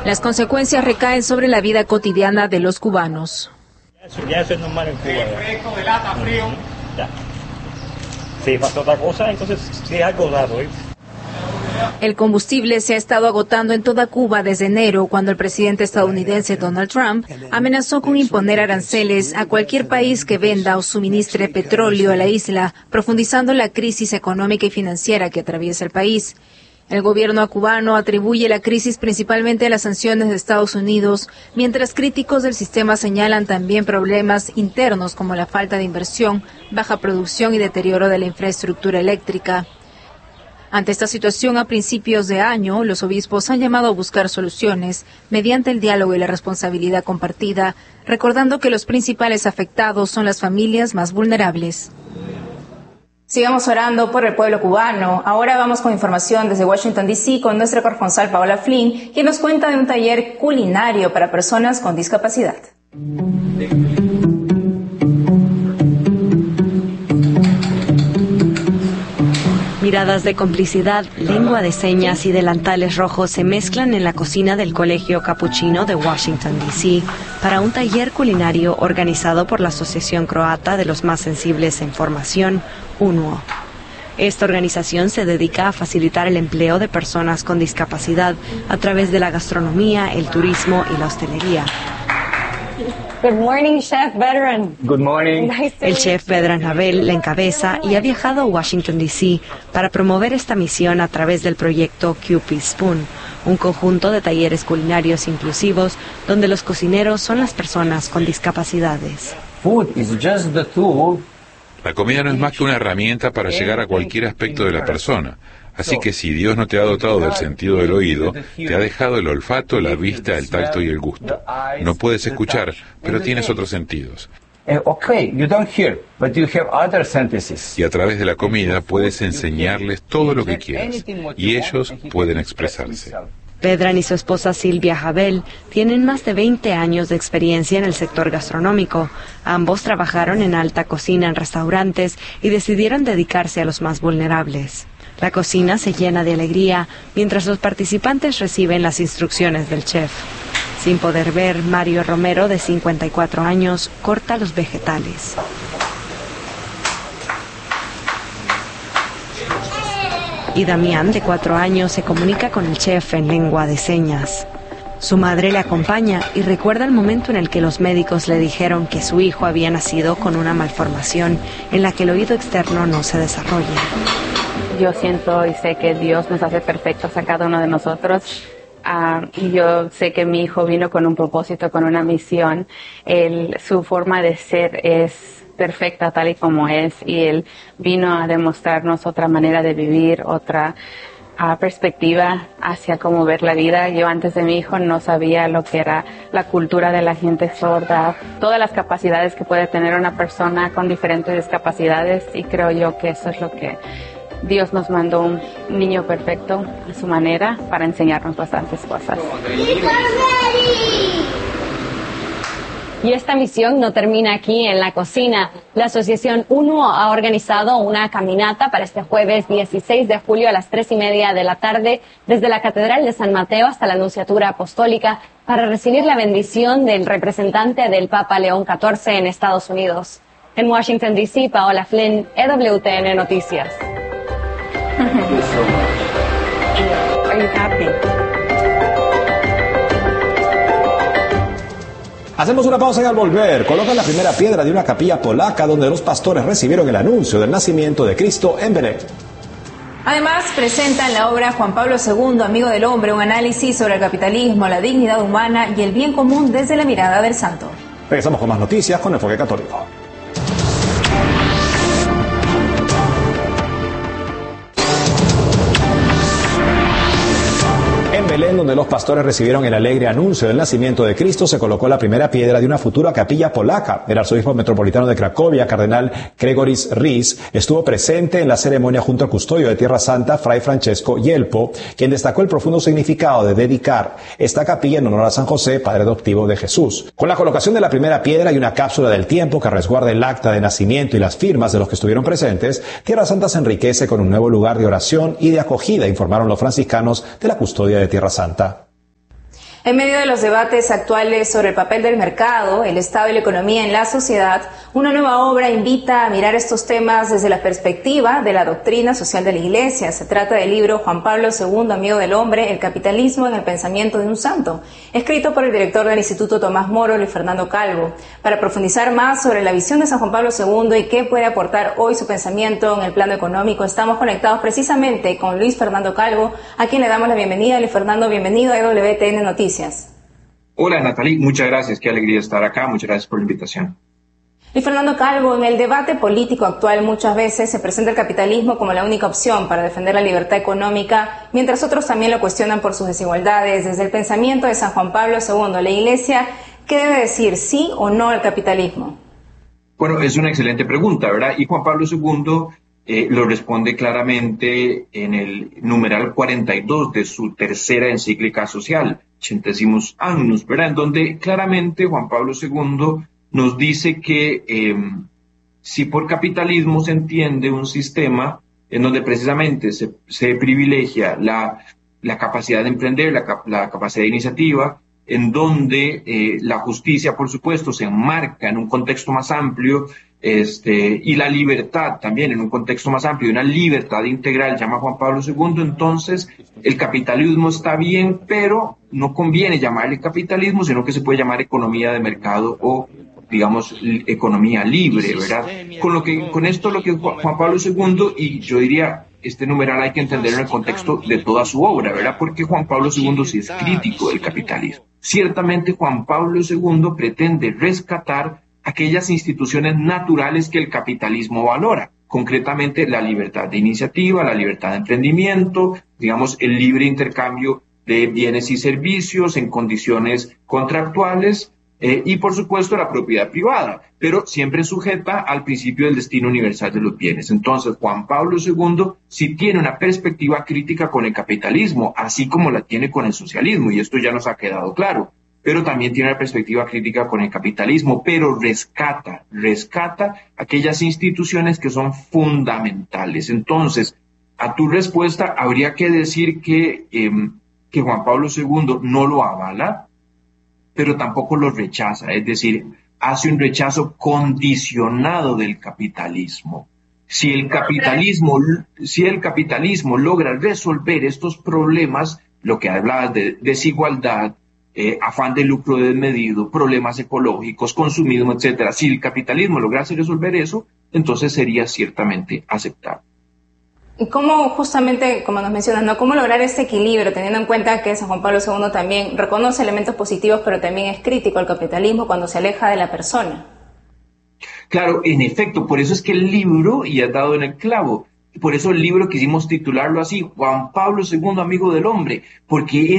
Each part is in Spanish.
Las consecuencias recaen sobre la vida cotidiana de los cubanos. Ya eso es normal en Cuba. Fresco, de lata, frío. Ya. Si pasó otra cosa, entonces sí es algo raro, ¿eh? El combustible se ha estado agotando en toda Cuba desde enero, cuando el presidente estadounidense Donald Trump amenazó con imponer aranceles a cualquier país que venda o suministre petróleo a la isla, profundizando la crisis económica y financiera que atraviesa el país. El gobierno cubano atribuye la crisis principalmente a las sanciones de Estados Unidos, mientras críticos del sistema señalan también problemas internos como la falta de inversión, baja producción y deterioro de la infraestructura eléctrica. Ante esta situación, a principios de año, los obispos han llamado a buscar soluciones mediante el diálogo y la responsabilidad compartida, recordando que los principales afectados son las familias más vulnerables. Sigamos orando por el pueblo cubano. Ahora vamos con información desde Washington, D.C. con nuestra corresponsal Paola Flynn, quien nos cuenta de un taller culinario para personas con discapacidad. Miradas de complicidad, lengua de señas y delantales rojos se mezclan en la cocina del Colegio Capuchino de Washington, D.C. para un taller culinario organizado por la Asociación Croata de los Más Sensibles en Formación, UNWO. Esta organización se dedica a facilitar el empleo de personas con discapacidad a través de la gastronomía, el turismo y la hostelería. Good morning, Chef Vedran. Good morning. El chef Vedran Havel la encabeza y ha viajado a Washington, D.C. para promover esta misión a través del proyecto Cupid Spoon, un conjunto de talleres culinarios inclusivos donde los cocineros son las personas con discapacidades. Food is just the tool. La comida no es más que una herramienta para llegar a cualquier aspecto de la persona. Así que si Dios no te ha dotado del sentido del oído, te ha dejado el olfato, la vista, el tacto y el gusto. No puedes escuchar, pero tienes otros sentidos. You don't hear, but you have other senses. Y a través de la comida puedes enseñarles todo lo que quieras, y ellos pueden expresarse. Vedran y su esposa Silvia Havel tienen más de 20 años de experiencia en el sector gastronómico. Ambos trabajaron en alta cocina en restaurantes y decidieron dedicarse a los más vulnerables. La cocina se llena de alegría mientras los participantes reciben las instrucciones del chef. Sin poder ver, Mario Romero, de 54 años, corta los vegetales. Y Damián, de 4 años, se comunica con el chef en lengua de señas. Su madre le acompaña y recuerda el momento en el que los médicos le dijeron que su hijo había nacido con una malformación en la que el oído externo no se desarrolla. Yo siento y sé que Dios nos hace perfectos a cada uno de nosotros. Y yo sé que mi hijo vino con un propósito, con una misión. Su forma de ser es perfecta tal y como es, y él vino a demostrarnos otra manera de vivir, otra perspectiva hacia cómo ver la vida. Yo antes de mi hijo no sabía lo que era la cultura de la gente sorda, todas las capacidades que puede tener una persona con diferentes discapacidades, y creo yo que eso es lo que Dios nos mandó, un niño perfecto a su manera para enseñarnos bastantes cosas. Y esta misión no termina aquí en la cocina. La Asociación UNWO ha organizado una caminata para este jueves 16 de julio a las 3:30 de la tarde desde la Catedral de San Mateo hasta la Nunciatura Apostólica para recibir la bendición del representante del Papa León XIV en Estados Unidos. En Washington, D.C., Paola Flynn, EWTN Noticias. Are you happy? Hacemos una pausa y al volver colocan la primera piedra de una capilla polaca donde los pastores recibieron el anuncio del nacimiento de Cristo en Belén. Además, presentan la obra Juan Pablo II, Amigo del Hombre, un análisis sobre el capitalismo, la dignidad humana y el bien común desde la mirada del santo. Regresamos con más noticias con Enfoque Católico. En Belén, donde los pastores recibieron el alegre anuncio del nacimiento de Cristo, se colocó la primera piedra de una futura capilla polaca. El arzobispo metropolitano de Cracovia, cardenal Gregoris Rys, estuvo presente en la ceremonia junto al custodio de Tierra Santa, fray Francesco Yelpo, quien destacó el profundo significado de dedicar esta capilla en honor a San José, padre adoptivo de Jesús. Con la colocación de la primera piedra y una cápsula del tiempo que resguarda el acta de nacimiento y las firmas de los que estuvieron presentes, Tierra Santa se enriquece con un nuevo lugar de oración y de acogida, informaron los franciscanos de la custodia de Tierra Santa. En medio de los debates actuales sobre el papel del mercado, el Estado y la economía en la sociedad, una nueva obra invita a mirar estos temas desde la perspectiva de la doctrina social de la Iglesia. Se trata del libro Juan Pablo II, Amigo del Hombre, el capitalismo en el pensamiento de un santo, escrito por el director del Instituto Tomás Moro, Luis Fernando Calvo. Para profundizar más sobre la visión de San Juan Pablo II y qué puede aportar hoy su pensamiento en el plano económico, estamos conectados precisamente con Luis Fernando Calvo, a quien le damos la bienvenida. Luis Fernando, bienvenido a EWTN Noticias. Hola Natalie, muchas gracias, qué alegría estar acá, muchas gracias por la invitación. Luis Fernando Calvo, en el debate político actual muchas veces se presenta el capitalismo como la única opción para defender la libertad económica, mientras otros también lo cuestionan por sus desigualdades. Desde el pensamiento de San Juan Pablo II, la Iglesia, ¿qué debe decir, sí o no al capitalismo? Bueno, es una excelente pregunta, ¿verdad? Y Juan Pablo II lo responde claramente en el numeral 42 de su tercera encíclica social, Centesimus Annus, ¿verdad? En donde claramente Juan Pablo II nos dice que si por capitalismo se entiende un sistema en donde precisamente se privilegia la capacidad de emprender, la capacidad de iniciativa, en donde la justicia, por supuesto, se enmarca en un contexto más amplio, y la libertad también en un contexto más amplio, una libertad integral, llama Juan Pablo II, entonces el capitalismo está bien, pero no conviene llamarle capitalismo, sino que se puede llamar economía de mercado o, digamos, economía libre, ¿verdad? Con esto lo que Juan Pablo II, y yo diría, este numeral hay que entenderlo en el contexto de toda su obra, ¿verdad? Porque Juan Pablo II sí es crítico del capitalismo. Ciertamente Juan Pablo II pretende rescatar aquellas instituciones naturales que el capitalismo valora, concretamente la libertad de iniciativa, la libertad de emprendimiento, digamos, el libre intercambio de bienes y servicios en condiciones contractuales, y por supuesto la propiedad privada, pero siempre sujeta al principio del destino universal de los bienes. Entonces Juan Pablo II sí tiene una perspectiva crítica con el capitalismo, así como la tiene con el socialismo, y esto ya nos ha quedado claro, pero también tiene una perspectiva crítica con el capitalismo, pero rescata aquellas instituciones que son fundamentales. Entonces, a tu respuesta habría que decir que Juan Pablo II no lo avala, pero tampoco lo rechaza, es decir, hace un rechazo condicionado del capitalismo. Si el capitalismo logra resolver estos problemas, lo que hablabas de desigualdad, afán de lucro desmedido, problemas ecológicos, consumismo, etcétera, si el capitalismo lograse resolver eso, entonces sería ciertamente aceptable. ¿Y cómo, justamente, como nos mencionas, ¿no? ¿Cómo lograr ese equilibrio, teniendo en cuenta que San Juan Pablo II también reconoce elementos positivos, pero también es crítico al capitalismo cuando se aleja de la persona? Claro, en efecto, por eso es que el libro, y has dado en el clavo, por eso el libro quisimos titularlo así, Juan Pablo II, Amigo del Hombre, porque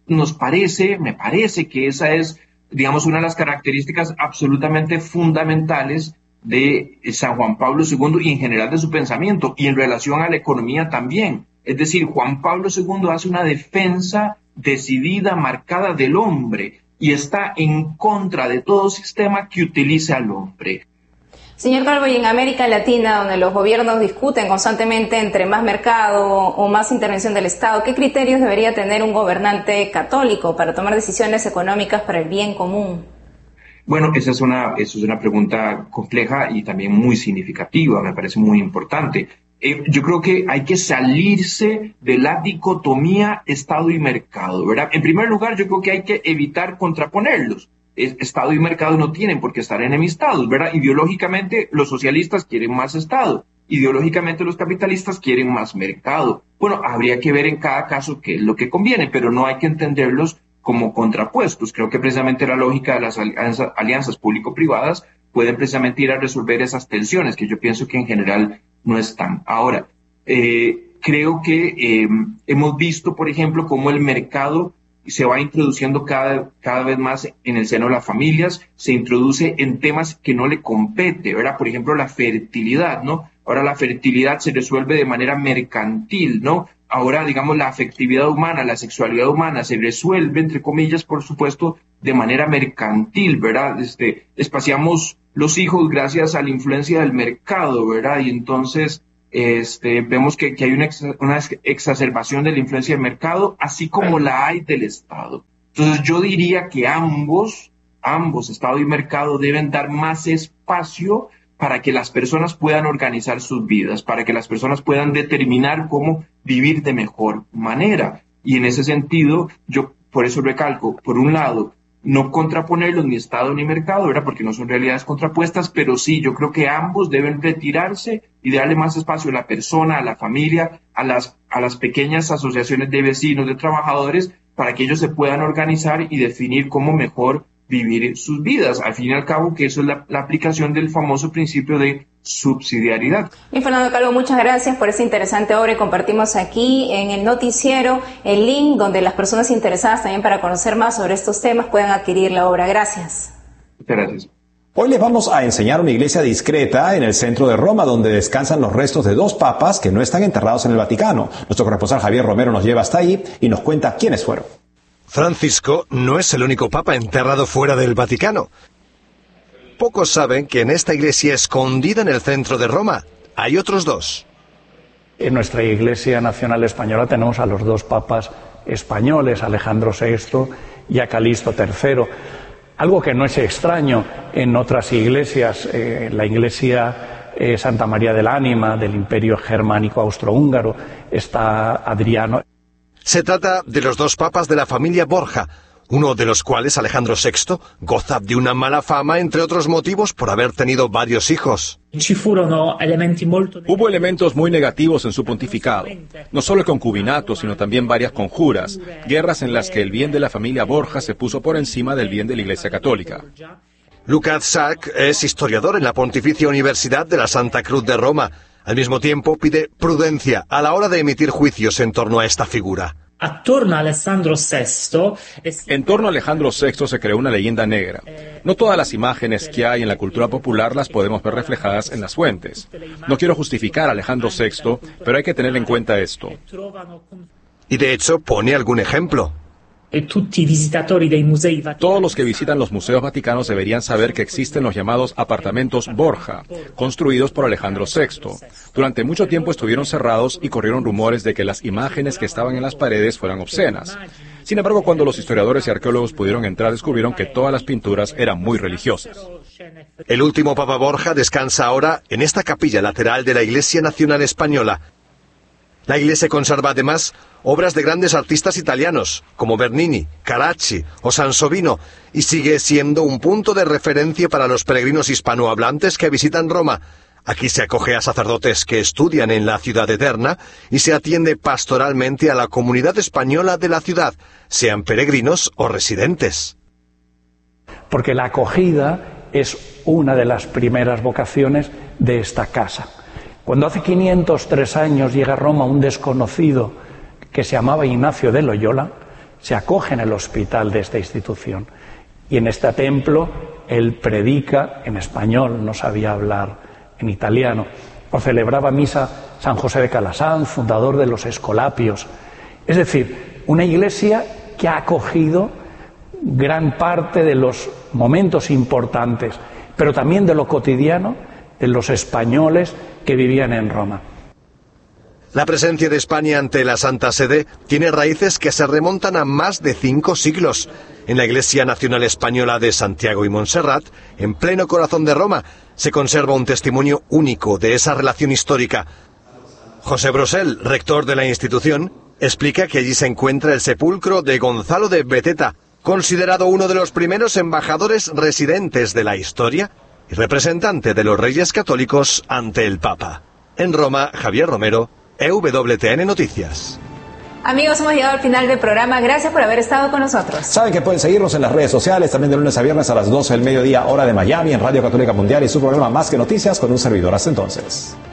me parece que esa es, digamos, una de las características absolutamente fundamentales de San Juan Pablo II y en general de su pensamiento, y en relación a la economía también. Es decir, Juan Pablo II hace una defensa decidida, marcada del hombre, y está en contra de todo sistema que utilice al hombre. Señor Calvo, y en América Latina, donde los gobiernos discuten constantemente entre más mercado o más intervención del Estado, ¿qué criterios debería tener un gobernante católico para tomar decisiones económicas para el bien común? Bueno, esa es una pregunta compleja y también muy significativa, me parece muy importante. Yo creo que hay que salirse de la dicotomía Estado y mercado, ¿verdad? En primer lugar, yo creo que hay que evitar contraponerlos. Estado y mercado no tienen por qué estar enemistados, ¿verdad? Ideológicamente los socialistas quieren más Estado, ideológicamente los capitalistas quieren más mercado. Bueno, habría que ver en cada caso qué es lo que conviene, pero no hay que entenderlos como contrapuestos. Creo que precisamente la lógica de las alianzas público-privadas pueden precisamente ir a resolver esas tensiones, que yo pienso que en general no están. Ahora, creo que hemos visto, por ejemplo, cómo el mercado se va introduciendo cada vez más en el seno de las familias, se introduce en temas que no le compete, ¿verdad? Por ejemplo, la fertilidad, ¿no? Ahora la fertilidad se resuelve de manera mercantil, ¿no? Ahora, digamos, la afectividad humana, la sexualidad humana se resuelve, entre comillas, por supuesto, de manera mercantil, ¿verdad? Espaciamos los hijos gracias a la influencia del mercado, ¿verdad? Y entonces vemos que hay una exacerbación de la influencia del mercado, así como la hay del Estado. Entonces yo diría que ambos, Estado y mercado, deben dar más espacio para que las personas puedan organizar sus vidas, para que las personas puedan determinar cómo vivir de mejor manera. Y en ese sentido, yo por eso recalco, por un lado, no contraponerlos ni Estado ni mercado, ¿verdad? Porque no son realidades contrapuestas, pero sí, yo creo que ambos deben retirarse y darle más espacio a la persona, a la familia, a las pequeñas asociaciones de vecinos, de trabajadores, para que ellos se puedan organizar y definir cómo mejor vivir sus vidas. Al fin y al cabo, que eso es la aplicación del famoso principio de subsidiariedad. Bien, Fernando Calvo, muchas gracias por esta interesante obra y compartimos aquí en el noticiero el link donde las personas interesadas también para conocer más sobre estos temas puedan adquirir la obra. Gracias. Muchas gracias. Hoy les vamos a enseñar una iglesia discreta en el centro de Roma donde descansan los restos de 2 papas que no están enterrados en el Vaticano. Nuestro corresponsal Javier Romero nos lleva hasta ahí y nos cuenta quiénes fueron. Francisco no es el único papa enterrado fuera del Vaticano. Pocos saben que en esta iglesia escondida en el centro de Roma hay otros 2. En nuestra Iglesia Nacional Española tenemos a los 2 papas españoles, Alejandro VI y a Calixto III. Algo que no es extraño en otras iglesias, la iglesia Santa María del Ánima del Imperio Germánico Austrohúngaro, está Adriano. Se trata de los 2 papas de la familia Borja, uno de los cuales, Alejandro VI, goza de una mala fama, entre otros motivos, por haber tenido varios hijos. Hubo elementos muy negativos en su pontificado, no solo el concubinato, sino también varias conjuras, guerras en las que el bien de la familia Borja se puso por encima del bien de la Iglesia Católica. Lukács Sák es historiador en la Pontificia Universidad de la Santa Cruz de Roma. Al mismo tiempo, pide prudencia a la hora de emitir juicios en torno a esta figura. En torno a Alejandro VI se creó una leyenda negra. No todas las imágenes que hay en la cultura popular las podemos ver reflejadas en las fuentes. No quiero justificar a Alejandro VI, pero hay que tener en cuenta esto. Y de hecho pone algún ejemplo. Todos los que visitan los museos vaticanos deberían saber que existen los llamados apartamentos Borja, construidos por Alejandro VI. Durante mucho tiempo estuvieron cerrados y corrieron rumores de que las imágenes que estaban en las paredes fueran obscenas. Sin embargo, cuando los historiadores y arqueólogos pudieron entrar, descubrieron que todas las pinturas eran muy religiosas. El último Papa Borja descansa ahora en esta capilla lateral de la Iglesia Nacional Española. La iglesia conserva además obras de grandes artistas italianos, como Bernini, Carracci o Sansovino, y sigue siendo un punto de referencia para los peregrinos hispanohablantes que visitan Roma. Aquí se acoge a sacerdotes que estudian en la ciudad eterna y se atiende pastoralmente a la comunidad española de la ciudad, sean peregrinos o residentes. Porque la acogida es una de las primeras vocaciones de esta casa. Cuando hace 503 años llega a Roma un desconocido que se llamaba Ignacio de Loyola, se acoge en el hospital de esta institución. Y en este templo él predica en español, no sabía hablar en italiano, o celebraba misa San José de Calasanz, fundador de los Escolapios. Es decir, una iglesia que ha acogido gran parte de los momentos importantes, pero también de lo cotidiano de los españoles que vivían en Roma. La presencia de España ante la Santa Sede tiene raíces que se remontan a más de 5 siglos. En la Iglesia Nacional Española de Santiago y Montserrat, en pleno corazón de Roma, se conserva un testimonio único de esa relación histórica. José Brosel, rector de la institución, explica que allí se encuentra el sepulcro de Gonzalo de Beteta, considerado uno de los primeros embajadores residentes de la historia y representante de los Reyes Católicos ante el Papa. En Roma, Javier Romero, EWTN Noticias. Amigos, hemos llegado al final del programa. Gracias por haber estado con nosotros. Saben que pueden seguirnos en las redes sociales, también de lunes a viernes a las 12 del mediodía, hora de Miami, en Radio Católica Mundial y su programa Más que Noticias con un servidor. Hasta entonces.